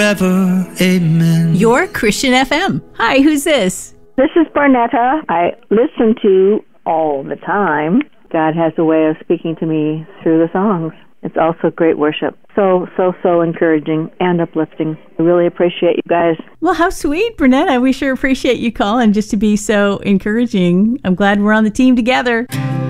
Forever, amen. Your Christian FM. Hi, who's this? This is Barnetta. I listen to all the time. God has a way of speaking to me through the songs. It's also great worship. So encouraging and uplifting. I really appreciate you guys. Well, how sweet, Bernetta. We sure appreciate you calling just to be so encouraging. I'm glad we're on the team together.